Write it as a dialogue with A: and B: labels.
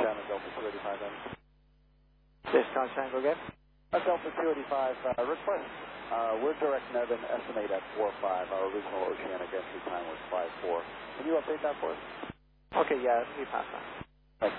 A: Ground Delta 285 then.
B: This Charlie Tango again.
A: Delta 285, request. We're direct Nevin, estimate at 45. Our original oceanic entry time was 54. Can you update that for us?
B: Okay, yeah, let me pass that.